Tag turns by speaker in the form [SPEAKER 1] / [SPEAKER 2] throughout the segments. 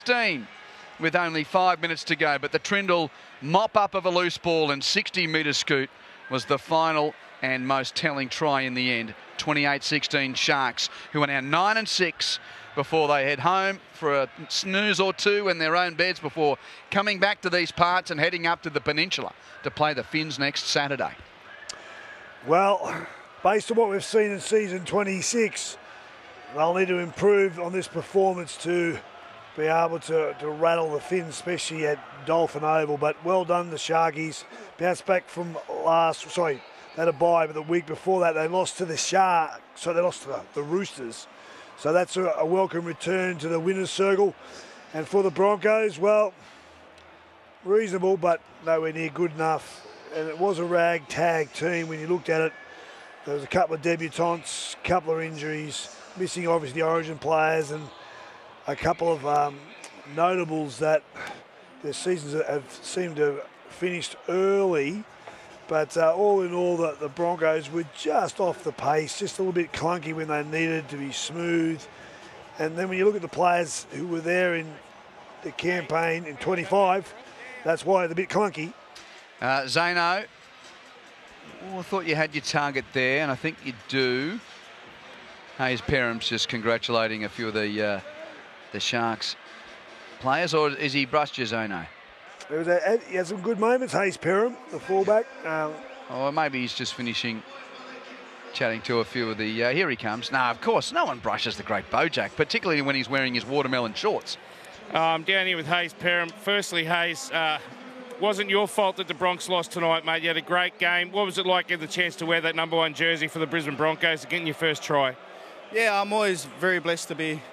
[SPEAKER 1] 16 with only 5 minutes to go, but the Trindle mop-up of a loose ball and 60-metre scoot was the final and most telling try in the end. 28-16 Sharks, who are now 9-6 before they head home for a snooze or two in their own beds before coming back to these parts and heading up to the Peninsula to play the Finns next Saturday.
[SPEAKER 2] Well, based on what we've seen in season 26, they'll need to improve on this performance to be able to rattle the Finns, especially at Dolphin Oval. But well done, the Sharkies. Bounced back from they had a bye, but the week before that they lost to the Sharks, so they lost to the Roosters. So that's a welcome return to the winner's circle. And for the Broncos, well, reasonable, but nowhere near good enough. And it was a ragtag team when you looked at it. There was a couple of debutants, a couple of injuries, missing obviously Origin players, and a couple of notables that their seasons have seemed to have finished early. But all in all, the Broncos were just off the pace, just a little bit clunky when they needed to be smooth. And then when you look at the players who were there in the campaign in 25, that's why they're a bit clunky.
[SPEAKER 1] Zano, I thought you had your target there, and I think you do. Hayes Perham's just congratulating a few of the Sharks players, or is he brushed you, Zano?
[SPEAKER 2] He had some good moments, Hayes Perham, the fullback.
[SPEAKER 1] Or maybe he's just finishing chatting to a few of the... here he comes. No, of course, no one brushes the great Bojack, particularly when he's wearing his watermelon shorts.
[SPEAKER 3] I'm down here with Hayes Perham. Firstly, Hayes, wasn't your fault that the Bronx lost tonight, mate. You had a great game. What was it like getting the chance to wear that #1 jersey for the Brisbane Broncos and getting your first try?
[SPEAKER 4] Yeah, I'm always very blessed to be...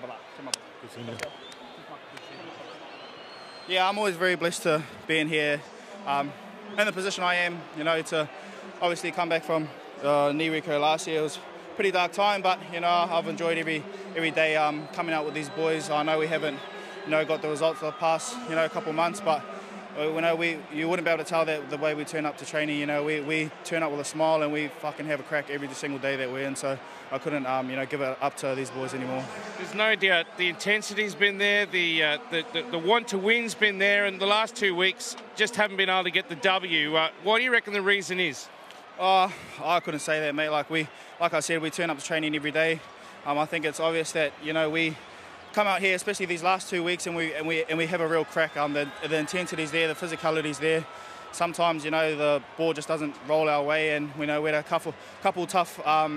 [SPEAKER 4] Yeah, I'm always very blessed to be in here, in the position I am, you know, to obviously come back from knee recur last year. It was a pretty dark time, but, you know, I've enjoyed every day coming out with these boys. I know we haven't, you know, got the results for the past, you know, couple months, but, you know, you wouldn't be able to tell that the way we turn up to training. You know, we turn up with a smile and we fucking have a crack every single day that we're in, so I couldn't, you know, give it up to these boys anymore.
[SPEAKER 3] There's no doubt the intensity's been there, the want to win's been there, and the last 2 weeks just haven't been able to get the W. What do you reckon the reason is?
[SPEAKER 4] I couldn't say that, mate. Like I said, we turn up to training every day. I think it's obvious that, you know, we come out here, especially these last 2 weeks, and we have a real crack. The intensity's there, the physicality's there. Sometimes, you know, the ball just doesn't roll our way, and we know we had a couple tough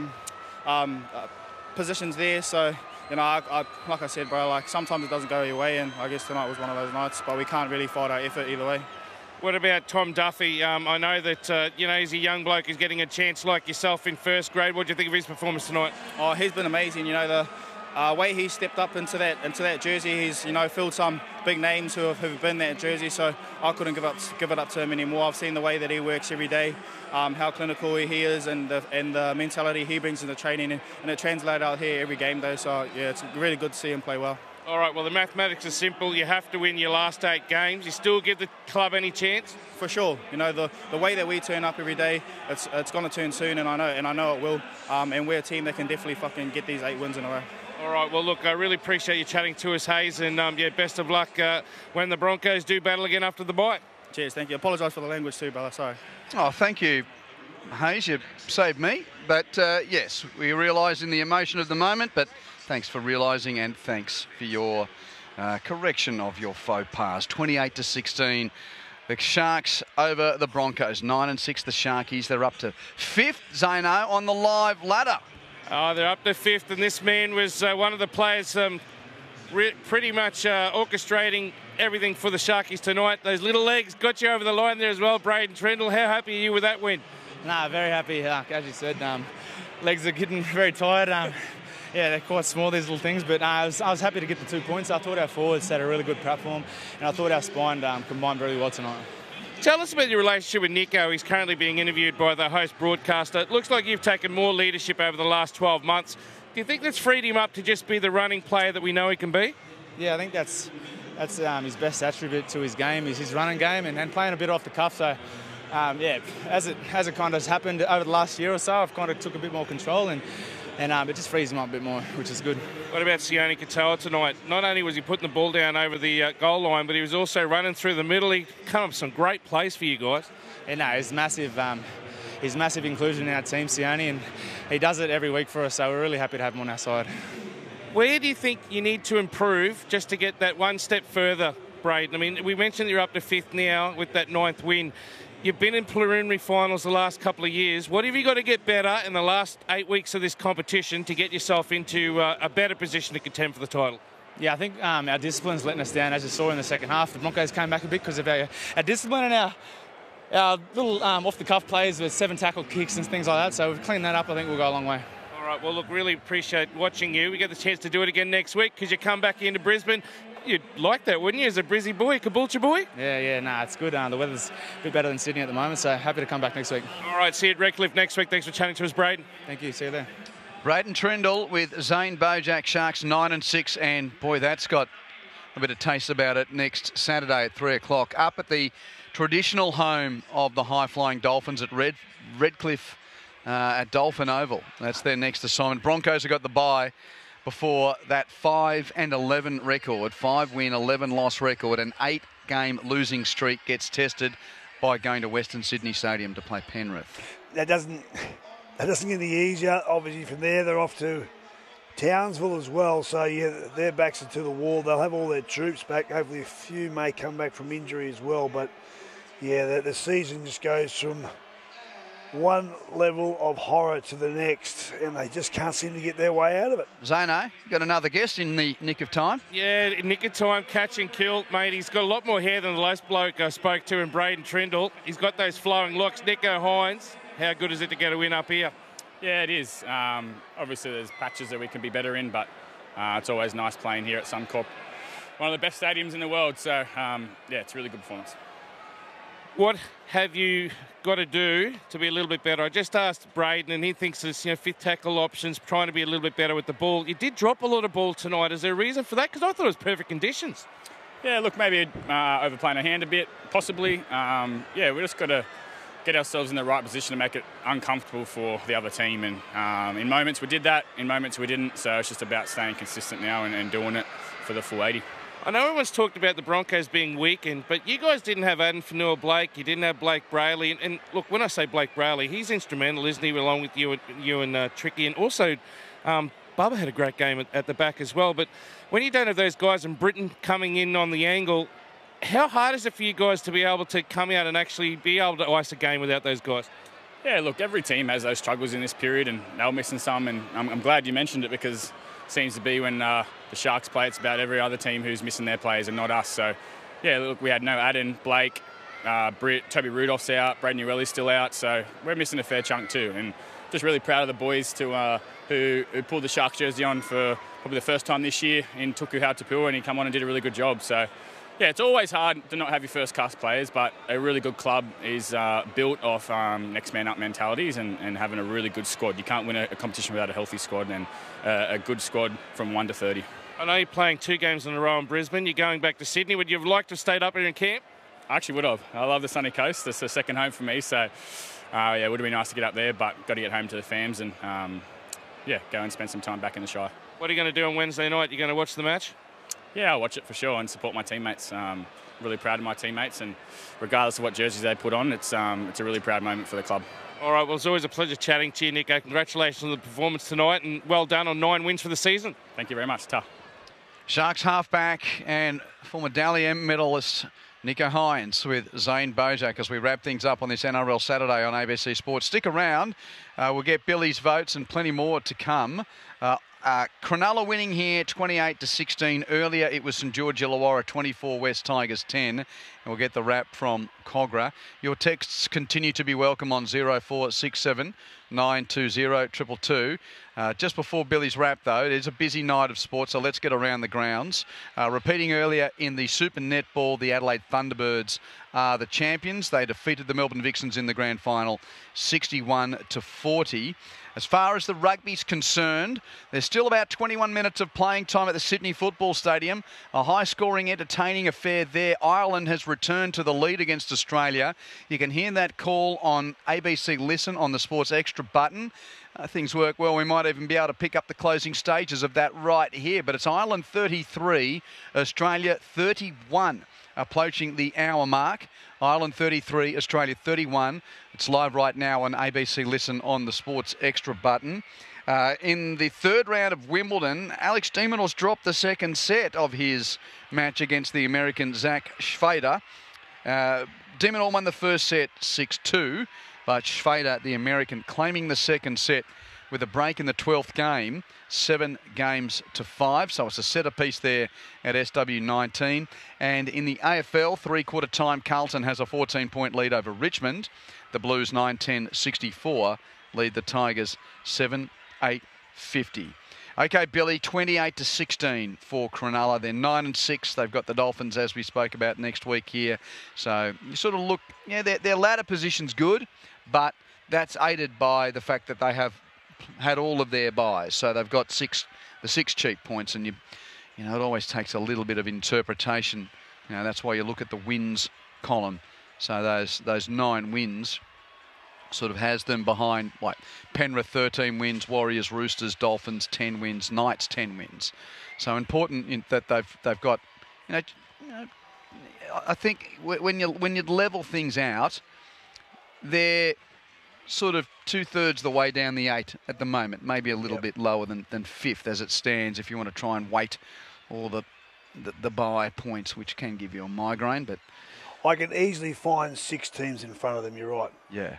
[SPEAKER 4] positions there. So, you know, like I said, bro, like sometimes it doesn't go your way, and I guess tonight was one of those nights. But we can't really fight our effort either way.
[SPEAKER 3] What about Tom Duffy? I know that you know, he's a young bloke who's getting a chance like yourself in first grade. What do you think of his performance tonight? Oh, he's been amazing. You know, the way he stepped up into that jersey, he's, you know, filled some big names who have been that jersey. So I couldn't give it up to him anymore. I've seen the way that he works every day, how clinical he is, and the mentality he brings into training, and it translates out here every game though. So yeah, it's really good to see him play well. All right, well, the mathematics are simple. You have to win your last 8 games. You still give the club any chance?
[SPEAKER 4] For sure. You know, the way that we turn up every day, it's going to turn soon, and I know it will. And we're a team that can definitely fucking get these 8 wins in a row.
[SPEAKER 3] All right, well, look, I really appreciate you chatting to us, Hayes, and yeah, best of luck when the Broncos do battle again after the bye.
[SPEAKER 4] Cheers, thank you. Apologise for the language too, brother, sorry.
[SPEAKER 1] Oh, thank you, Hayes. You saved me. But, yes, we realise in the emotion of the moment, but thanks for realising, and thanks for your correction of your faux pas. 28-16, the Sharks over the Broncos. 9-6, the Sharkies. They're up to 5th, Zano, on the live ladder.
[SPEAKER 3] Oh, they're up to 5th, and this man was one of the players pretty much orchestrating everything for the Sharkies tonight. Those little legs got you over the line there as well, Braden Trindle. How happy are you with that win?
[SPEAKER 5] Nah, very happy. As you said, legs are getting very tired. Yeah, they're quite small, these little things, but I was happy to get the 2 points. I thought our forwards had a really good platform, and I thought our spine combined very well tonight.
[SPEAKER 3] Tell us about your relationship with Nico. He's currently being interviewed by the host broadcaster. It looks like you've taken more leadership over the last 12 months. Do you think that's freed him up to just be the running player that we know he can be?
[SPEAKER 5] Yeah, I think that's his best attribute to his game, is his running game and playing a bit off the cuff. So, yeah, as it kind of has happened over the last year or so, I've kind of took a bit more control, and and it just frees him up a bit more, which is good.
[SPEAKER 3] What about Sione Katoa tonight? Not only was he putting the ball down over the goal line, but he was also running through the middle. He come up with some great plays for you guys.
[SPEAKER 5] Yeah, no, he's massive. He's massive inclusion in our team, Sione, and he does it every week for us, so we're really happy to have him on our side.
[SPEAKER 3] Where do you think you need to improve just to get that one step further, Braden? I mean, we mentioned you're up to 5th now with that 9th win. You've been in preliminary finals the last couple of years. What have you got to get better in the last 8 weeks of this competition to get yourself into a better position to contend for the title?
[SPEAKER 5] Yeah, I think our discipline's letting us down, as you saw in the second half. The Broncos came back a bit because of our discipline and our little off-the-cuff plays with 7 tackle kicks and things like that. So we've cleaned that up. I think we'll go a long way.
[SPEAKER 3] All right, well, look, really appreciate watching you. We get the chance to do it again next week because you come back into Brisbane. You'd like that, wouldn't you, as a Brizzy boy, Caboolture boy?
[SPEAKER 5] Yeah, it's good. The weather's a bit better than Sydney at the moment, so happy to come back next week.
[SPEAKER 3] All right, see you at Redcliffe next week. Thanks for chatting to us, Braden.
[SPEAKER 5] Thank you, see you there.
[SPEAKER 1] Braden Trindle with Zane Bojack, Sharks 9-6, and boy, that's got a bit of taste about it next Saturday at 3 o'clock up at the traditional home of the high-flying Dolphins at Redcliffe at Dolphin Oval. That's their next assignment. Broncos have got the bye before that 5-11 record, 5-win, 11-loss record, an 8-game losing streak gets tested by going to Western Sydney Stadium to play Penrith.
[SPEAKER 2] That doesn't get any easier. Obviously, from there they're off to Townsville as well. So yeah, their backs are to the wall. They'll have all their troops back. Hopefully, a few may come back from injury as well. But yeah, the season just goes from one level of horror to the next, and they just can't seem to get their way out of it.
[SPEAKER 1] Zano, got another guest in the nick of time.
[SPEAKER 3] Yeah, in nick of time, catch and kill, mate. He's got a lot more hair than the last bloke I spoke to in Braden Trindle. He's got those flowing locks. Nicho Hynes, how good is it to get a win up here?
[SPEAKER 6] Yeah, it is. Obviously, there's patches that we can be better in, but it's always nice playing here at Suncorp. One of the best stadiums in the world, so yeah, it's a really good performance.
[SPEAKER 3] What have you got to do to be a little bit better? I just asked Braden, and he thinks there's 5th tackle options, trying to be a little bit better with the ball. You did drop a lot of ball tonight. Is there a reason for that? Because I thought it was perfect conditions.
[SPEAKER 6] Yeah, look, maybe overplaying our hand a bit, possibly. Yeah, we just got to get ourselves in the right position to make it uncomfortable for the other team. And in moments we did that, in moments we didn't. So it's just about staying consistent now and doing it for the full 80.
[SPEAKER 3] I know everyone's talked about the Broncos being weakened, but you guys didn't have Addin Fonua-Blake, you didn't have Blake Brayley. And look, when I say Blake Brayley, he's instrumental, isn't he, along with you and Tricky. And also, Bubba had a great game at the back as well. But when you don't have those guys and Britain coming in on the angle, how hard is it for you guys to be able to come out and actually be able to ice a game without those guys?
[SPEAKER 6] Yeah, look, every team has those struggles in this period, and they were missing some. And I'm glad you mentioned it, because seems to be when the Sharks play, it's about every other team who's missing their players and not us. So, yeah, look, we had no Addin, Blake, Britt, Toby Rudolph's out, Brad Newelly's still out, so we're missing a fair chunk too. And just really proud of the boys who pulled the Sharks jersey on for probably the first time this year in Tuku Hautapua, and he come on and did a really good job. So, yeah, it's always hard to not have your first-class players, but a really good club is built off next-man-up mentalities and having a really good squad. You can't win a competition without a healthy squad, and a good squad from 1 to 30.
[SPEAKER 3] I know you're playing 2 games in a row in Brisbane. You're going back to Sydney. Would you have liked to have stayed up here in camp?
[SPEAKER 6] I actually would have. I love the sunny coast. It's the second home for me, so yeah, it would have been nice to get up there, but got to get home to the fams and, yeah, go and spend some time back in the Shire.
[SPEAKER 3] What are you going to do on Wednesday night? You going to watch the match?
[SPEAKER 6] Yeah, I'll watch it for sure and support my teammates. Really proud of my teammates, and regardless of what jerseys they put on, it's a really proud moment for the club.
[SPEAKER 3] All right, well, it's always a pleasure chatting to you, Nico. Congratulations on the performance tonight, and well done on 9 wins for the season.
[SPEAKER 6] Thank you very much. Ta.
[SPEAKER 1] Sharks halfback and former Dally M medalist Nicho Hynes with Zane Bojack as we wrap things up on this NRL Saturday on ABC Sports. Stick around. We'll get Billy's votes and plenty more to come. Cronulla winning here 28-16. Earlier it was St George Illawarra 24, West Tigers 10. And we'll get the wrap from Cogra. Your texts continue to be welcome on 0467 920 222. Just before Billy's wrap, though, it is a busy night of sport, so let's get around the grounds. Repeating earlier in the Super Netball, the Adelaide Thunderbirds are the champions. They defeated the Melbourne Vixens in the grand final 61-40. As far as the rugby's concerned, there's still about 21 minutes of playing time at the Sydney Football Stadium. A high-scoring, entertaining affair there. Ireland has returned to the lead against Australia. You can hear that call on ABC Listen on the Sports Extra button. Things work well. We might even be able to pick up the closing stages of that right here. But it's Ireland 33, Australia 31. Approaching the hour mark. Ireland 33, Australia 31. It's live right now on ABC Listen on the Sports Extra button. In the third round of Wimbledon, Alex de Minaur dropped the second set of his match against the American Zach Schweder. De Minaur won the first set 6-2, but Schweder, the American, claiming the second set with a break in the 12th game, 7-5. So it's a set apiece there at SW19. And in the AFL, three-quarter time, Carlton has a 14-point lead over Richmond. The Blues 9-10-64 lead the Tigers 7-8-50. Okay, Billy, 28-16 for Cronulla. They're 9-6. They've got the Dolphins, as we spoke about, next week here. So you sort of look, yeah, their ladder position's good, but that's aided by the fact that they have had all of their buys. So they've got the six cheap points, and you know, it always takes a little bit of interpretation. You know, that's why you look at the wins column. So those 9 wins sort of has them behind, like Penrith 13 wins, Warriors, Roosters, Dolphins 10 wins, Knights 10 wins. So important that they've got, you know, I think when you level things out, they're sort of 2/3 the way down the 8 at the moment, maybe a little bit lower than 5th as it stands, if you want to try and weight all the bye points, which can give you a migraine, but
[SPEAKER 2] I can easily find 6 teams in front of them. You're right.
[SPEAKER 1] Yeah.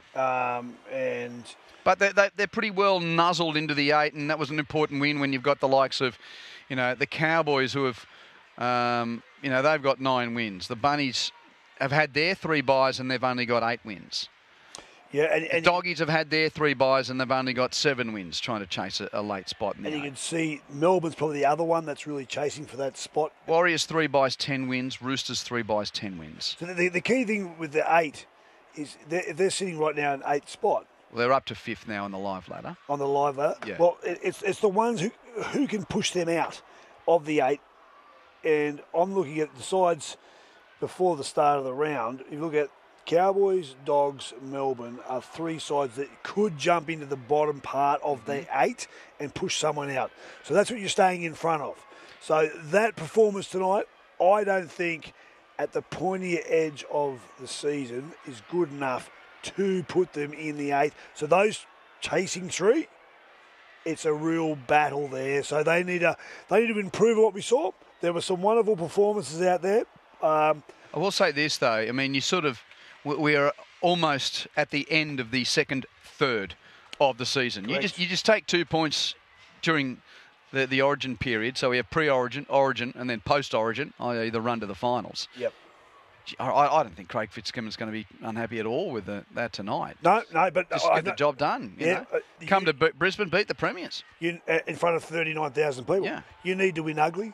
[SPEAKER 2] But
[SPEAKER 1] they're pretty well nuzzled into the 8, and that was an important win when you've got the likes of, you know, the Cowboys who have, you know, they've got 9 wins. The Bunnies have had their 3 buys and they've only got 8 wins.
[SPEAKER 2] Yeah, and
[SPEAKER 1] the Doggies have had their 3 buys and they've only got 7 wins, trying to chase a late spot in the 8.
[SPEAKER 2] You can see Melbourne's probably the other one that's really chasing for that spot.
[SPEAKER 1] Warriors 3 buys, 10 wins. Roosters 3 buys, 10 wins.
[SPEAKER 2] So the key thing with the 8 is they're sitting right now in 8th spot.
[SPEAKER 1] Well, they're up to 5th now on the live ladder.
[SPEAKER 2] On the live ladder?
[SPEAKER 1] Yeah.
[SPEAKER 2] Well, it's the ones who can push them out of the 8. And I'm looking at the sides before the start of the round. If you look at Cowboys, Dogs, Melbourne are 3 sides that could jump into the bottom part of the 8 and push someone out. So that's what you're staying in front of. So that performance tonight, I don't think at the pointy edge of the season is good enough to put them in the 8. So those chasing 3, it's a real battle there. So they need to improve what we saw. There were some wonderful performances out there.
[SPEAKER 1] I will say this though. I mean, we are almost at the end of the second third of the season.
[SPEAKER 2] Correct.
[SPEAKER 1] You just take 2 points during the Origin period. So we have pre-Origin, Origin, and then post-Origin, i.e. the run to the finals.
[SPEAKER 2] Yep.
[SPEAKER 1] I don't think Craig Fitzgibbon's going to be unhappy at all with that tonight.
[SPEAKER 2] No, but
[SPEAKER 1] just get the job done. You know? Come to Brisbane, beat the Premiers.
[SPEAKER 2] In front of 39,000 people.
[SPEAKER 1] Yeah.
[SPEAKER 2] You need to win ugly.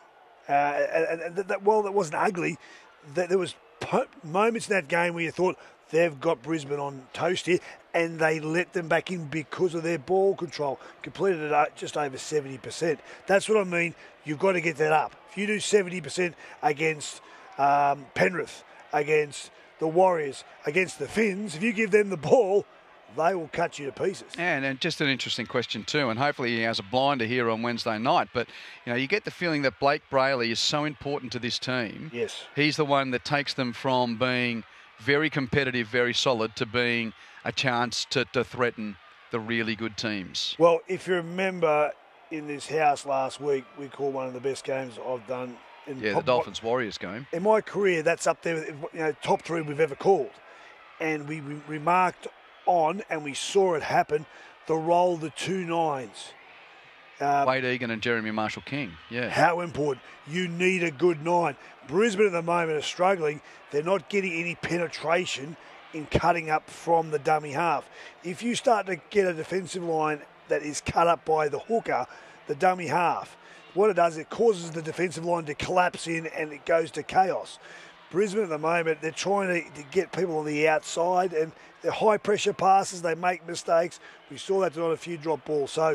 [SPEAKER 2] That wasn't ugly. There was moments in that game where you thought they've got Brisbane on toast here, and they let them back in because of their ball control. Completed it at just over 70%. That's what I mean. You've got to get that up. If you do 70% against Penrith, against the Warriors, against the Finns, if you give them the ball, they will cut you to pieces.
[SPEAKER 1] And just an interesting question too, and hopefully he has a blinder here on Wednesday night, but you know, you get the feeling that Blake Brayley is so important to this team.
[SPEAKER 2] Yes.
[SPEAKER 1] He's the one that takes them from being very competitive, very solid, to being a chance to threaten the really good teams.
[SPEAKER 2] Well, if you remember in this house last week, we called one of the best games I've done.
[SPEAKER 1] The Dolphins-Warriors game.
[SPEAKER 2] In my career, that's up there with, top 3 we've ever called. And we remarked on, and we saw it happen, the role the 2 nines.
[SPEAKER 1] Wade Egan and Jeremy Marshall-King, yeah.
[SPEAKER 2] How important. You need a good 9. Brisbane at the moment are struggling. They're not getting any penetration in cutting up from the dummy half. If you start to get a defensive line that is cut up by the hooker, the dummy half, what it does, it causes the defensive line to collapse in and it goes to chaos. Brisbane at the moment, they're trying to get people on the outside, and they're high pressure passes. They make mistakes. We saw that tonight, a few drop balls. So,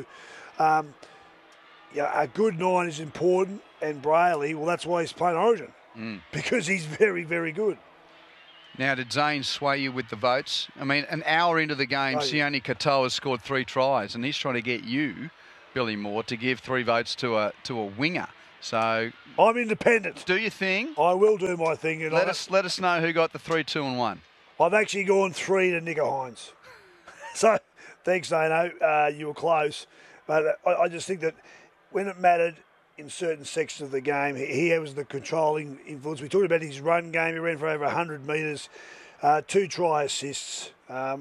[SPEAKER 2] a good 9 is important. And Brayley, well, that's why he's playing Origin, because he's very, very good.
[SPEAKER 1] Now, did Zane sway you with the votes? I mean, an hour into the game, Sione Katoa has scored 3 tries, and he's trying to get you, Billy Moore, to give 3 votes to a winger. So
[SPEAKER 2] I'm independent.
[SPEAKER 1] Do your thing.
[SPEAKER 2] I will do my thing. And
[SPEAKER 1] let us know who got the 3, 2, and 1.
[SPEAKER 2] I've actually gone 3 to Nicker Hines. So thanks, Dano. You were close, but I just think that when it mattered in certain sections of the game, he was the controlling influence. We talked about his run game. He ran for over 100 metres, 2 try assists.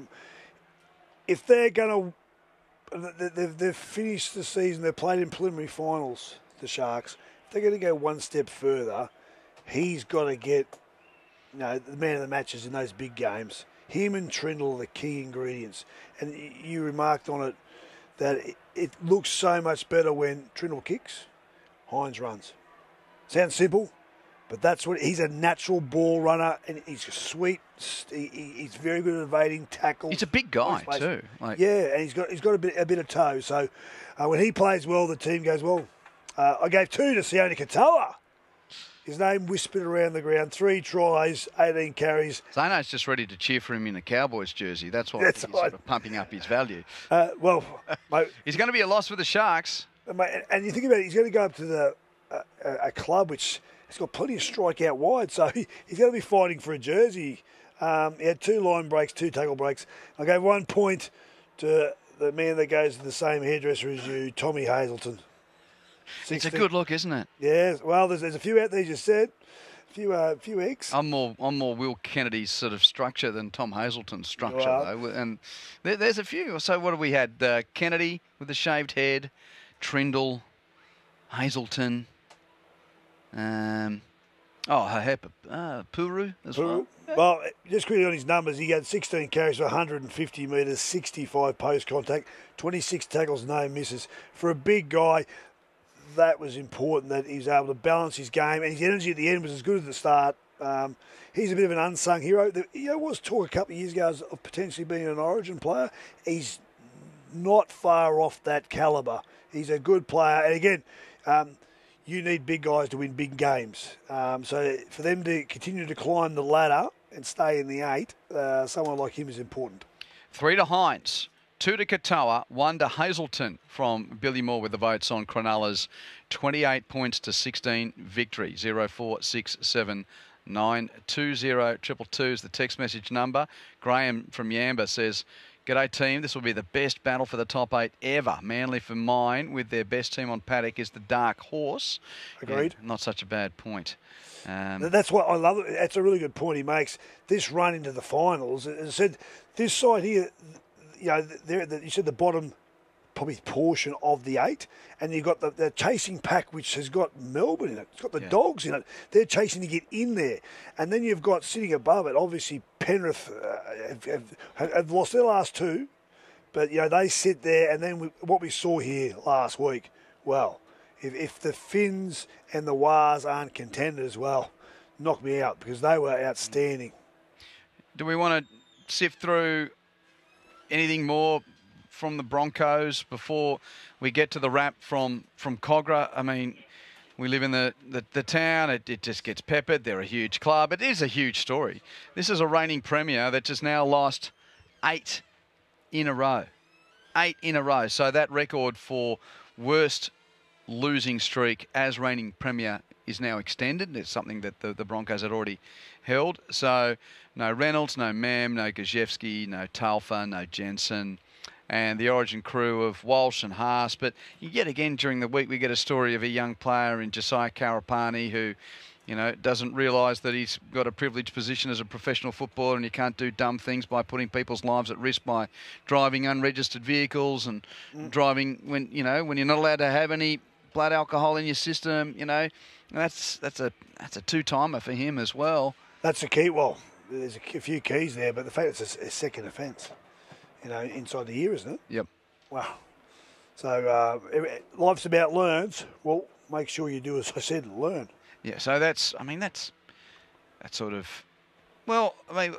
[SPEAKER 2] If they're going to, they've finished the season. They've played in preliminary finals, the Sharks. If they're going to go one step further, he's got to get, the man of the matches in those big games. Him and Trindle are the key ingredients. And you remarked on it that it looks so much better when Trindle kicks, Hines runs. Sounds simple, but that's what he's a natural ball runner, and he's sweet. He's very good at evading tackles.
[SPEAKER 1] He's a big guy too.
[SPEAKER 2] Yeah, and he's got a bit of toe. So when he plays well, the team goes well. I gave 2 to Sione Katoa. His name whispered around the ground. 3 tries, 18 carries.
[SPEAKER 1] Zano's just ready to cheer for him in a Cowboys jersey. That's why he's sort of pumping up his value.
[SPEAKER 2] Mate,
[SPEAKER 1] he's going to be a loss for the Sharks.
[SPEAKER 2] Mate, and you think about it, he's going to go up to a club which has got plenty of strike out wide, so he's going to be fighting for a jersey. He had 2 line breaks, 2 tackle breaks. I gave 1 point to the man that goes to the same hairdresser as you, Tommy Hazelton.
[SPEAKER 1] 16. It's a good look, isn't it?
[SPEAKER 2] Yeah. Well, there's a few out there, you said. A few eggs.
[SPEAKER 1] I'm more Will Kennedy's sort of structure than Tom Hazelton's structure, though. And there's a few. So what have we had? Kennedy with the shaved head, Trindle, Hazelton, Puru as well.
[SPEAKER 2] Well, just quickly on his numbers, he had 16 carries for 150 metres, 65 post contact, 26 tackles, no misses. For a big guy, that was important that he was able to balance his game, and his energy at the end was as good as the start. He's a bit of an unsung hero. There was talk a couple of years ago of potentially being an Origin player. He's not far off that calibre. He's a good player, and again, you need big guys to win big games. So for them to continue to climb the ladder and stay in the 8, someone like him is important.
[SPEAKER 1] 3 to Hines, 2 to Katoa, 1 to Hazelton from Billy Moore with the votes on Cronulla's 28 points to 16 victory. 0467 920 222 is the text message number. Graham from Yamba says, "G'day team, this will be the best battle for the top 8 ever. Manly for mine with their best team on paddock is the dark horse."
[SPEAKER 2] Agreed.
[SPEAKER 1] Yeah, not such a bad point.
[SPEAKER 2] That's what I love. That's a really good point he makes. This run into the finals, as I said, this side here, you said the bottom probably portion of the 8, and you've got the chasing pack which has got Melbourne in it. It's got the Dogs in it. They're chasing to get in there. And then you've got sitting above it, obviously Penrith have lost their last 2, but they sit there, and then what we saw here last week, well, if the Finns and the Wars aren't contenders, well, knock me out, because they were outstanding.
[SPEAKER 1] Do we want to sift through anything more from the Broncos before we get to the wrap from Cogra? I mean, we live in the town. It just gets peppered. They're a huge club. It is a huge story. This is a reigning premier that has now lost 8 in a row. 8 in a row. So that record for worst losing streak as reigning premier is now extended. It's something that the Broncos had already held. So no Reynolds, no Mam, no Gajewski, no Talfa, no Jensen, and the Origin crew of Walsh and Haas. But yet again during the week we get a story of a young player in Josiah Karapani who, doesn't realise that he's got a privileged position as a professional footballer, and you can't do dumb things by putting people's lives at risk by driving unregistered vehicles and driving when you're not allowed to have any blood alcohol in your system. That's a 2-timer for him as well.
[SPEAKER 2] That's a key. Well, there's a few keys there, but the fact it's a second offence, inside the year, isn't it?
[SPEAKER 1] Yep.
[SPEAKER 2] Wow. So life's about learns. Well, make sure you do as I said, learn.
[SPEAKER 1] Yeah. So that's that sort of. Well, I mean,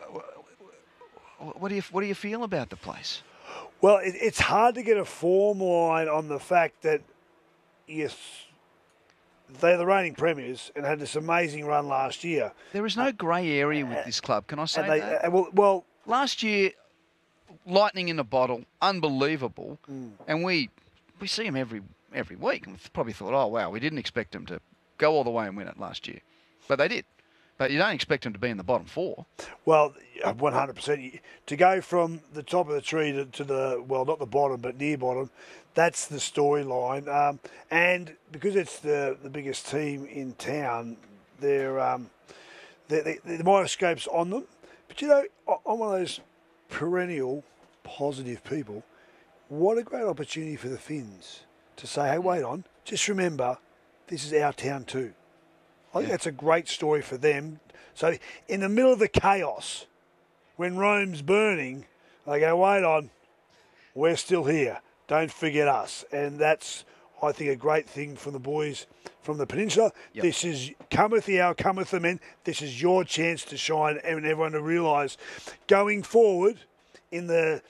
[SPEAKER 1] what do you feel about the place?
[SPEAKER 2] Well, it's hard to get a form line on the fact that, yes, they're the reigning premiers and had this amazing run last year.
[SPEAKER 1] There is no grey area with this club. Can I say that?
[SPEAKER 2] Well,
[SPEAKER 1] last year, lightning in a bottle, unbelievable, and we see them every week. And we probably thought, oh wow, we didn't expect them to go all the way and win it last year, but they did. But you don't expect them to be in the bottom four. Well,
[SPEAKER 2] 100%. To go from the top of the tree to the, well, not the bottom, but near bottom, that's the storyline. And because it's the biggest team in town, the microscope's on them. But, you know, I'm one of those perennial positive people. What a great opportunity for the Finns to say, hey, wait on, just remember, this is our town too. I think that's a great story for them. So in the middle of the chaos, when Rome's burning, they go, wait on, we're still here. Don't forget us. And that's, I think, a great thing from the boys from the peninsula. Yep. This is cometh the hour, cometh the men. This is your chance to shine and everyone to realise going forward in the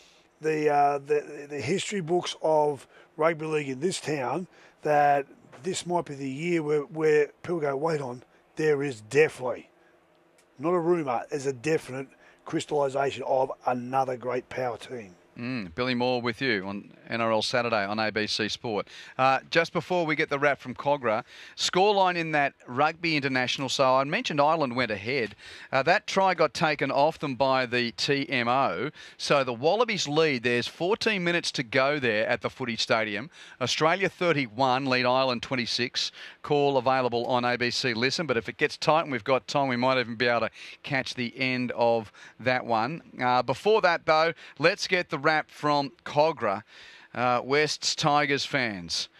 [SPEAKER 2] history books of rugby league in this town that this might be the year where people go, wait on, there is definitely, not a rumour, there's a definite crystallisation of another great power team.
[SPEAKER 1] Billy Moore with you on NRL Saturday on ABC Sport. Just before we get the wrap from Cogra, scoreline in that Rugby International. So I mentioned Ireland went ahead. That try got taken off them by the TMO. So the Wallabies lead. There's 14 minutes to go there at the Footy Stadium. Australia 31, lead Ireland 26. Call available on ABC Listen. But if it gets tight and we've got time, we might even be able to catch the end of that one. Before that, though, let's get the wrap from Cogra. West's Tigers fans.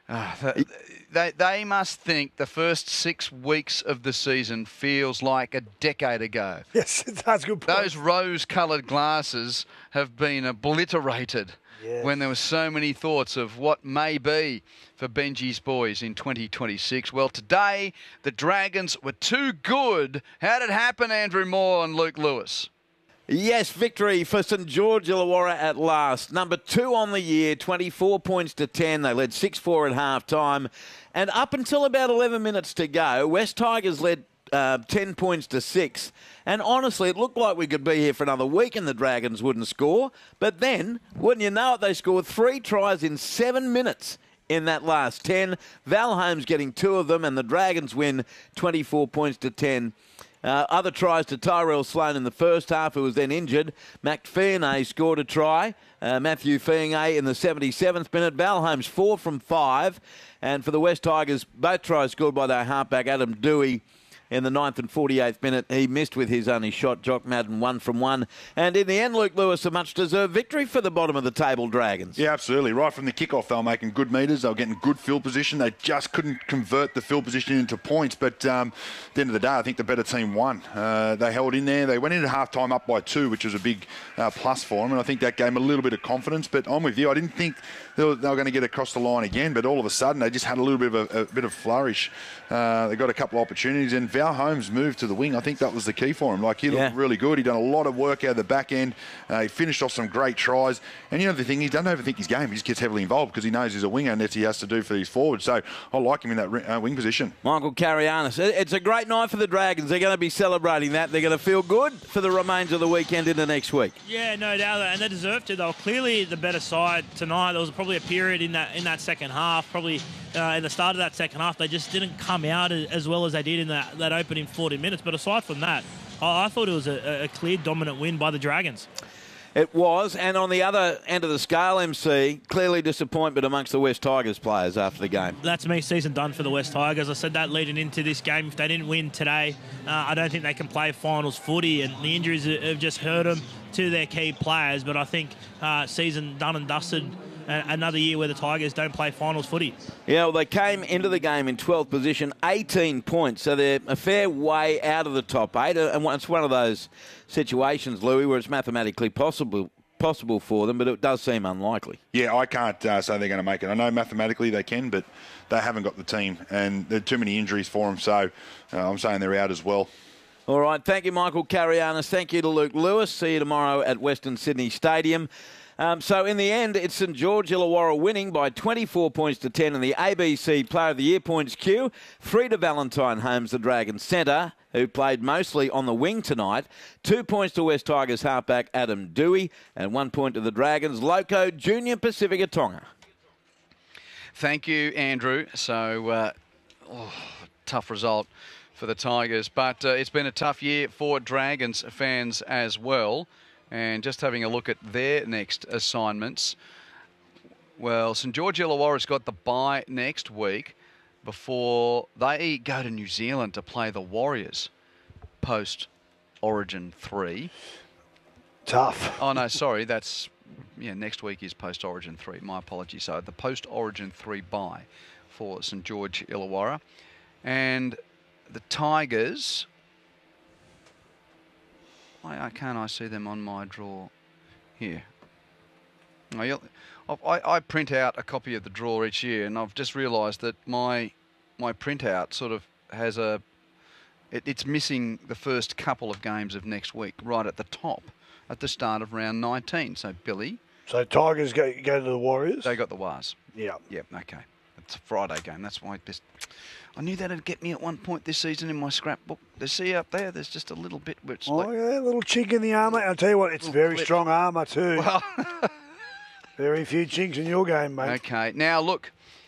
[SPEAKER 1] They must think the first 6 weeks of the season feels like a decade ago.
[SPEAKER 2] Yes, that's a good point.
[SPEAKER 1] Those rose-coloured glasses have been obliterated.
[SPEAKER 2] Yes.
[SPEAKER 1] When there were so many thoughts of what may be for Benji's boys in 2026. Well, today, the Dragons were too good. How did it happen, Andrew Moore and Luke Lewis?
[SPEAKER 7] Yes, victory for St George Illawarra at last. Number 2 on the year, 24 points to 10. They led 6-4 at half-time. And up until about 11 minutes to go, West Tigers led 10 points to 6. And honestly, it looked like we could be here for another week and the Dragons wouldn't score. But then, wouldn't you know it, they scored 3 tries in 7 minutes in that last 10. Val Holmes getting 2 of them, and the Dragons win 24 points to 10. Other tries to Tyrell Sloan in the first half, who was then injured. Mac Fionney scored a try. Matthew Fionney in the 77th minute. Val Holmes 4 from 5. And for the West Tigers, both tries scored by their halfback, Adam Dewey, in the 9th and 48th minute. He missed with his only shot. Jock Madden 1 from 1. And in the end, Luke Lewis, a much-deserved victory for the bottom of the table Dragons.
[SPEAKER 8] Yeah, absolutely. Right from the kickoff, they were making good meters. They were getting good field position. They just couldn't convert the field position into points. But at the end of the day, I think the better team won. They held in there. They went into half-time up by 2, which was a big plus for them. And I think that gave them a little bit of confidence. But I'm with you. I didn't think they were going to get across the line again. But all of a sudden, they just had a little bit of a bit of flourish. They got a couple of opportunities. And Val Holmes moved to the wing. I think that was the key for him. Like, he looked really good. He done a lot of work out of the back end. He finished off some great tries. And you know the thing, he doesn't overthink his game. He just gets heavily involved because he knows he's a winger and that's what he has to do for these forwards. So I like him in that wing position.
[SPEAKER 7] Michael Carianis. It's a great night for the Dragons. They're going to be celebrating that. They're going to feel good for the remains of the weekend into next week.
[SPEAKER 9] Yeah, no doubt. And they deserve to. They were clearly the better side tonight. There was probably a period in that second half, probably in the start of that second half, they just didn't come out as well as they did in that opening 40 minutes. But aside from that, I thought it was a clear dominant win by the Dragons.
[SPEAKER 7] It was, and on the other end of the scale, MC, clearly disappointment amongst the West Tigers players after the game.
[SPEAKER 9] That's me, season done for the West Tigers. I said that leading into this game. If they didn't win today, I don't think they can play finals footy, and the injuries have just hurt them to their key players. But I think season done and dusted. Another year where the Tigers don't play finals footy.
[SPEAKER 7] Yeah, well, they came into the game in 12th position, 18 points, so they're a fair way out of the top 8, and it's one of those situations, Louis, where it's mathematically possible for them, but it does seem unlikely.
[SPEAKER 8] Yeah, I can't say they're going to make it. I know mathematically they can, but they haven't got the team, and there are too many injuries for them, so I'm saying they're out as well.
[SPEAKER 7] All right, thank you, Michael Carianis. Thank you to Luke Lewis. See you tomorrow at Western Sydney Stadium. So in the end, it's St George Illawarra winning by 24 points to 10 in the ABC Player of the Year points queue. Frida Valentine Holmes, the Dragons centre, who played mostly on the wing tonight. 2 points to West Tigers halfback Adam Dewey, and 1 point to the Dragons Loco Junior Pacifica Tonga.
[SPEAKER 1] Thank you, Andrew. So, tough result for the Tigers, but it's been a tough year for Dragons fans as well. And just having a look at their next assignments. Well, St George Illawarra's got the bye next week before they go to New Zealand to play the Warriors post Origin 3.
[SPEAKER 2] Tough.
[SPEAKER 1] Oh, no, sorry. That's, next week is post Origin 3. My apologies. So the post Origin 3 bye for St George Illawarra. And the Tigers... Why can't I see them on my draw here? I print out a copy of the draw each year, and I've just realised that my printout sort of has it's missing the first couple of games of next week right at the top, at the start of round 19. So, Billy.
[SPEAKER 2] So, Tigers go to the Warriors?
[SPEAKER 1] They got the Wars.
[SPEAKER 2] Yeah.
[SPEAKER 1] Yep, okay. It's a Friday game. That's why I knew that'd get me at one point this season in my scrapbook. See up there, there's just a little bit where it's
[SPEAKER 2] a little chink in the armour. I'll tell you what, it's very strong armour too.
[SPEAKER 1] Well,
[SPEAKER 2] very few chinks in your game, mate.
[SPEAKER 1] Okay, now look,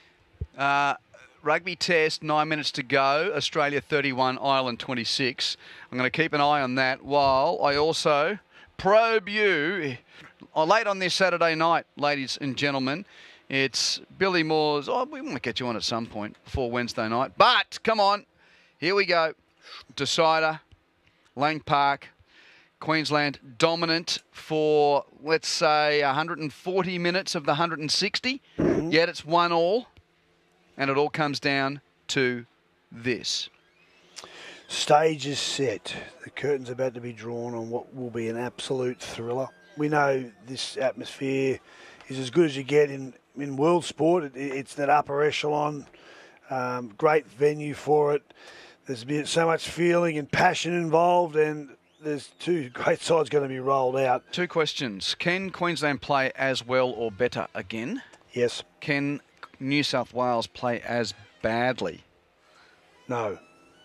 [SPEAKER 1] rugby test, 9 minutes to go. Australia 31, Ireland 26. I'm going to keep an eye on that while I also probe you late on this Saturday night, ladies and gentlemen. It's Billy Moore's. We might get you on at some point before Wednesday night. But, come on. Here we go. Decider. Lang Park. Queensland dominant for, let's say, 140 minutes of the 160. Mm-hmm. Yet it's 1-1. And it all comes down to this.
[SPEAKER 2] Stage is set. The curtain's about to be drawn on what will be an absolute thriller. We know this atmosphere is as good as you get in world sport. It's that upper echelon, great venue for it. There's been so much feeling and passion involved, and there's two great sides going to be rolled out.
[SPEAKER 1] Two questions. Can Queensland play as well or better again?
[SPEAKER 2] Yes.
[SPEAKER 1] Can New South Wales play as badly?
[SPEAKER 2] No.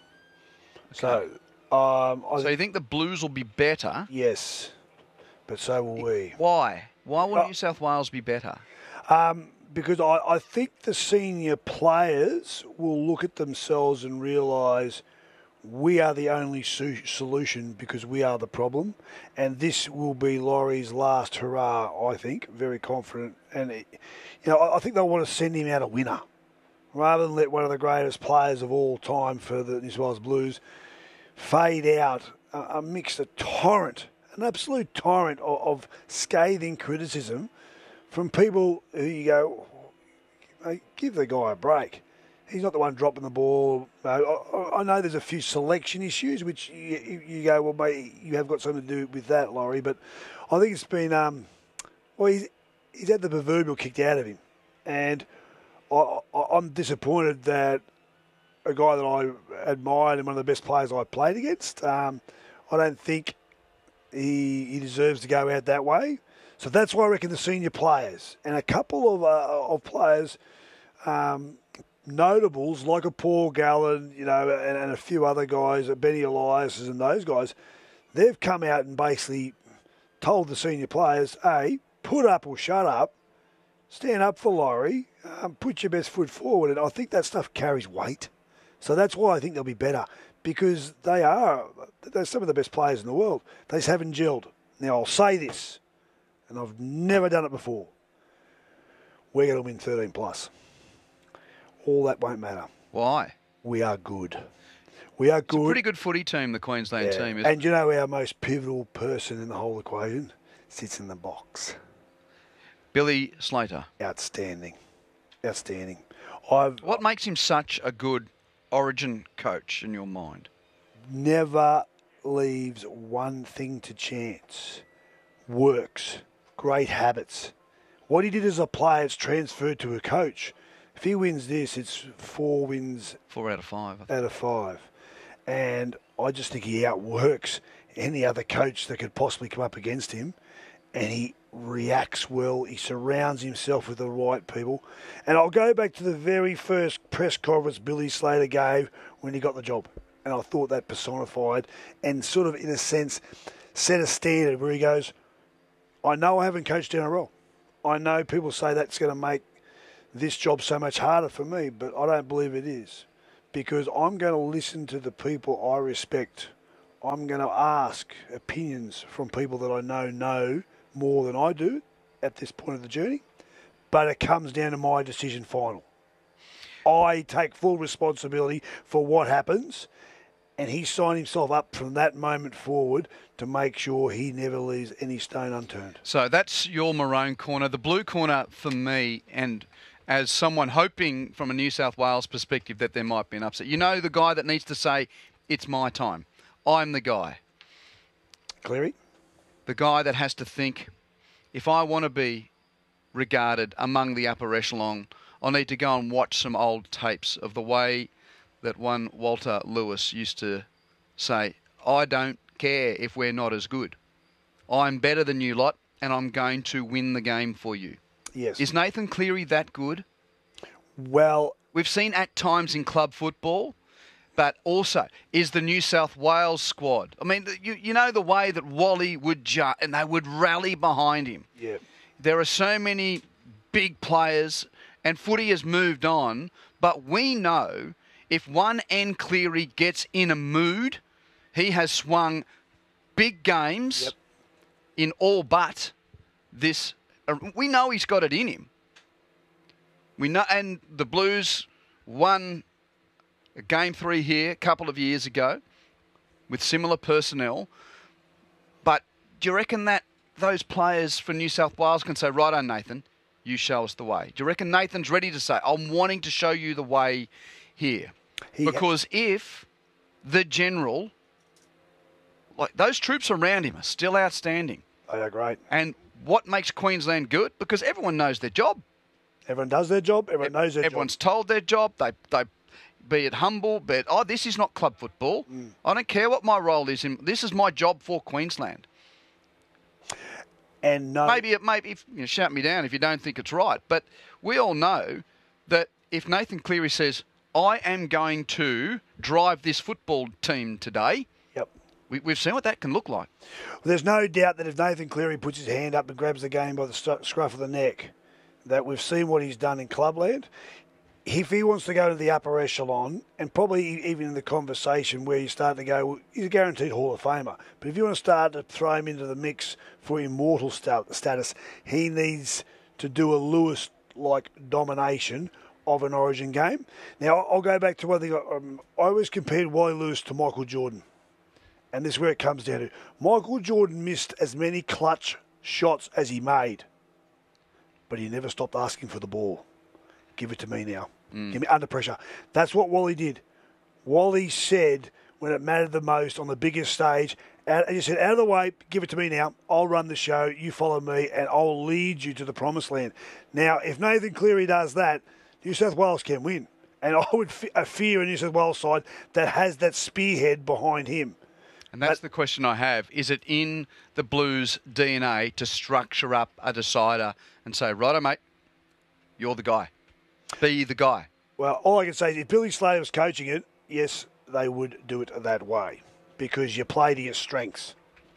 [SPEAKER 1] Okay. So you think the Blues will be better?
[SPEAKER 2] Yes, but so will we.
[SPEAKER 1] Why? Why will New South Wales be better?
[SPEAKER 2] Because I think the senior players will look at themselves and realise we are the only solution because we are the problem. And this will be Laurie's last hurrah, I think. Very confident. And, I think they'll want to send him out a winner rather than let one of the greatest players of all time for the New South Wales Blues fade out amidst a torrent, an absolute torrent of scathing criticism from people who you go, hey, give the guy a break. He's not the one dropping the ball. I know there's a few selection issues, which you go, well, mate, you have got something to do with that, Laurie. But I think it's been, he's had the proverbial kicked out of him. And I'm disappointed that a guy that I admired and one of the best players I played against, I don't think he deserves to go out that way. So that's why I reckon the senior players and a couple of players, notables like a Paul Gallen, and a few other guys, Benny Elias and those guys, they've come out and basically told the senior players, A, put up or shut up, stand up for Laurie, put your best foot forward. And I think that stuff carries weight. So that's why I think they'll be better, because they're some of the best players in the world. They just haven't gelled. Now, I'll say this, and I've never done it before. We're going to win 13 plus. All that won't matter.
[SPEAKER 1] Why?
[SPEAKER 2] We are good. We are good.
[SPEAKER 1] It's a pretty good footy team, the Queensland team. Isn't
[SPEAKER 2] and our most pivotal person in the whole equation sits in the box.
[SPEAKER 1] Billy Slater.
[SPEAKER 2] Outstanding.
[SPEAKER 1] What makes him such a good Origin coach in your mind?
[SPEAKER 2] Never leaves one thing to chance. Works. Great habits. What he did as a player, it's transferred to a coach. If he wins this, it's 4 wins.
[SPEAKER 1] 4 out of 5.
[SPEAKER 2] Out of 5. And I just think he outworks any other coach that could possibly come up against him. And he reacts well. He surrounds himself with the right people. And I'll go back to the very first press conference Billy Slater gave when he got the job. And I thought that personified and sort of, in a sense, set a standard where he goes, I know I haven't coached NRL. I know people say that's going to make this job so much harder for me, but I don't believe it is. Because I'm going to listen to the people I respect. I'm going to ask opinions from people that I know more than I do at this point of the journey. But it comes down to my decision final. I take full responsibility for what happens, and he signed himself up from that moment forward to make sure he never leaves any stone unturned.
[SPEAKER 1] So that's your maroon corner. The blue corner for me, and as someone hoping from a New South Wales perspective that there might be an upset, you know, the guy that needs to say, it's my time. I'm the guy.
[SPEAKER 2] Cleary?
[SPEAKER 1] The guy that has to think, if I want to be regarded among the upper echelon, I'll need to go and watch some old tapes of the way that one Walter Lewis used to say, I don't care if we're not as good. I'm better than you lot, and I'm going to win the game for you.
[SPEAKER 2] Yes.
[SPEAKER 1] Is Nathan Cleary that good?
[SPEAKER 2] Well,
[SPEAKER 1] we've seen at times in club football, but also is the New South Wales squad. I mean, you know the way that Wally would and they would rally behind him.
[SPEAKER 2] Yeah.
[SPEAKER 1] There are so many big players, and footy has moved on, but we know if one N Cleary gets in a mood, he has swung big games in all but this. We know he's got it in him. We know, and the Blues won Game 3 here a couple of years ago with similar personnel. But do you reckon that those players for New South Wales can say, right on, Nathan, you show us the way? Do you reckon Nathan's ready to say, I'm wanting to show you the way here? Because if the general, like those troops around him are still outstanding.
[SPEAKER 2] They are great.
[SPEAKER 1] And what makes Queensland good? Because everyone knows their job.
[SPEAKER 2] Everyone does their job. Everyone knows their
[SPEAKER 1] Everyone's told their job. They be it humble, but this is not club football. I don't care what my role is. This is my job for Queensland.
[SPEAKER 2] And
[SPEAKER 1] maybe shout me down if you don't think it's right. But we all know that if Nathan Cleary says, I am going to drive this football team today.
[SPEAKER 2] Yep.
[SPEAKER 1] We've seen what that can look like.
[SPEAKER 2] Well, there's no doubt that if Nathan Cleary puts his hand up and grabs the game by the scruff of the neck, that we've seen what he's done in clubland. If he wants to go to the upper echelon, and probably even in the conversation where you start to go, well, he's a guaranteed Hall of Famer. But if you want to start to throw him into the mix for immortal status, he needs to do a Lewis-like domination of an Origin game. Now, I'll go back to one thing. I always compared Wally Lewis to Michael Jordan. And this is where it comes down to. Michael Jordan missed as many clutch shots as he made. But he never stopped asking for the ball. Give it to me now. Give me under pressure. That's what Wally did. Wally said when it mattered the most on the biggest stage, and he said, out of the way, give it to me now. I'll run the show. You follow me, and I'll lead you to the promised land. Now, if Nathan Cleary does that, New South Wales can win. And I would fear a New South Wales side that has that spearhead behind him.
[SPEAKER 1] And that's the question I have. Is it in the Blues' DNA to structure up a decider and say, righto, mate, you're the guy. Be the guy.
[SPEAKER 2] Well, all I can say is if Billy Slater was coaching it, yes, they would do it that way because you play to your strengths.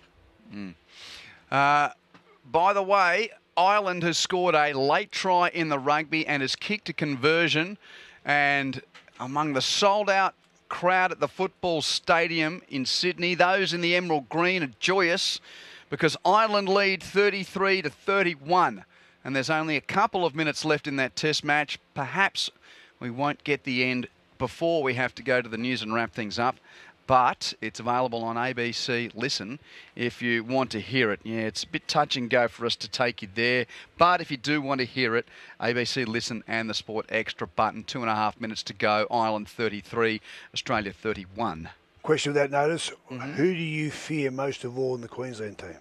[SPEAKER 1] By the way, Ireland has scored a late try in the rugby and has kicked a conversion. And among the sold-out crowd at the football stadium in Sydney, those in the emerald green are joyous because Ireland lead 33-31. And there's only a couple of minutes left in that test match. Perhaps we won't get the end before we have to go to the news and wrap things up. But it's available on ABC Listen if you want to hear it. Yeah, it's a bit touch and go for us to take you there. But if you do want to hear it, ABC Listen and the Sport Extra button. 2.5 minutes to go. Ireland 33, Australia 31.
[SPEAKER 2] Question without notice. Who do you fear most of all in the Queensland team?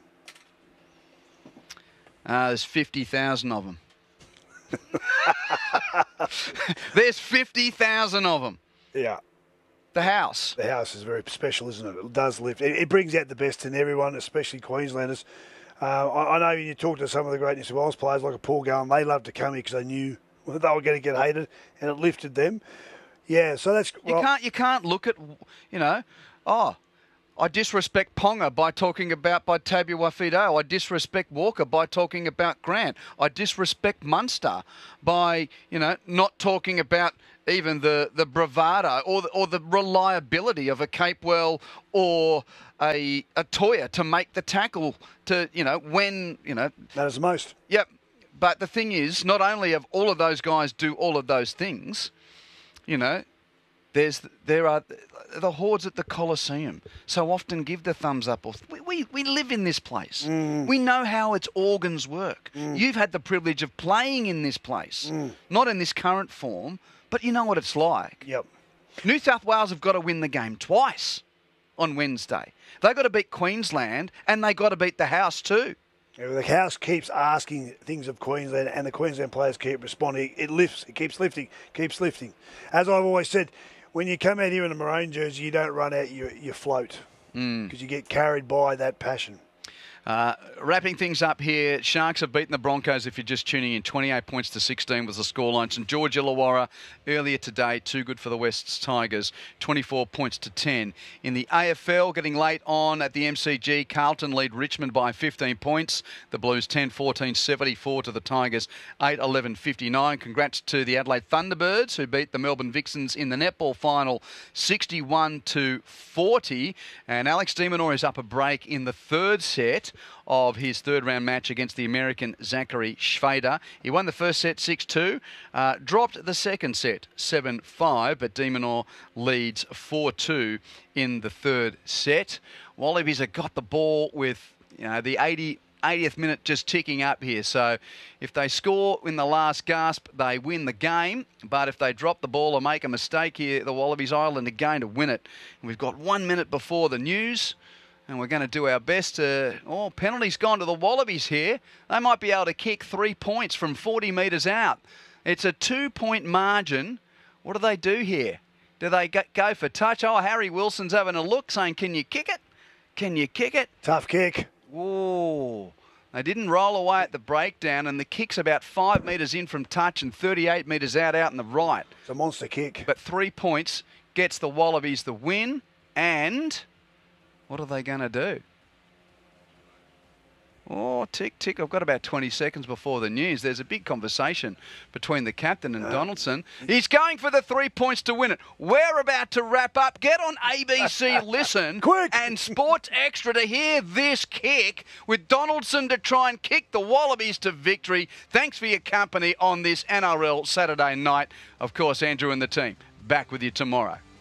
[SPEAKER 1] There's 50,000 of them. There's 50,000 of them.
[SPEAKER 2] Yeah.
[SPEAKER 1] The house.
[SPEAKER 2] The house is very special, isn't it? It does lift. It brings out the best in everyone, especially Queenslanders. I know you talk to some of the great New South Wales players like a Paul Gallen, they loved to come here because they knew they were going to get hated, and it lifted them. Yeah, so that's...
[SPEAKER 1] You can't look at, I disrespect Ponga by talking about Tabuai-Fidow. I disrespect Walker by talking about Grant. I disrespect Munster by, not talking about even the bravado or the reliability of a Capewell or a Toya to make the tackle to, when.
[SPEAKER 2] Matters most.
[SPEAKER 1] Yep. But the thing is, not only have all of those guys do all of those things, there are the hordes at the Coliseum so often give the thumbs up. We live in this place. We know how its organs work. You've had the privilege of playing in this place, not in this current form, but you know what it's like.
[SPEAKER 2] Yep.
[SPEAKER 1] New South Wales have got to win the game twice on Wednesday. They've got to beat Queensland and they've got to beat the house too.
[SPEAKER 2] The house keeps asking things of Queensland and the Queensland players keep responding. It lifts. It keeps lifting. As I've always said, when you come out here in a maroon jersey, you don't run out, you float. Because you get carried by that passion.
[SPEAKER 1] Wrapping things up here, Sharks have beaten the Broncos, if you're just tuning in. 28 points to 16 was the scoreline. St George Illawarra earlier today, too good for the West's Tigers, 24 points to 10. In the AFL, getting late on at the MCG, Carlton lead Richmond by 15 points. The Blues 10-14, 74 to the Tigers, 8-11, 59. Congrats to the Adelaide Thunderbirds, who beat the Melbourne Vixens in the netball final, 61-40. And Alex de Minaur is up a break in the third set of his third-round match against the American Zachary Schwader. He won the first set 6-2, dropped the second set 7-5, but de Minaur leads 4-2 in the third set. Wallabies have got the ball with the 80th minute just ticking up here. So if they score in the last gasp, they win the game. But if they drop the ball or make a mistake here, the Wallabies Island are going to win it. And we've got 1 minute before the news. And we're going to do our best to... penalty's gone to the Wallabies here. They might be able to kick 3 points from 40 metres out. It's a 2-point margin. What do they do here? Do they go for touch? Harry Wilson's having a look, saying, can you kick it? Can you kick it?
[SPEAKER 2] Tough kick.
[SPEAKER 1] Whoa. They didn't roll away at the breakdown, and the kick's about 5 metres in from touch and 38 metres out in the right.
[SPEAKER 2] It's a monster kick.
[SPEAKER 1] But 3 points gets the Wallabies the win, and... what are they going to do? Tick, tick. I've got about 20 seconds before the news. There's a big conversation between the captain and Donaldson. He's going for the 3 points to win it. We're about to wrap up. Get on ABC Listen
[SPEAKER 2] Quick.
[SPEAKER 1] and Sports Extra to hear this kick with Donaldson to try and kick the Wallabies to victory. Thanks for your company on this NRL Saturday night. Of course, Andrew and the team back with you tomorrow.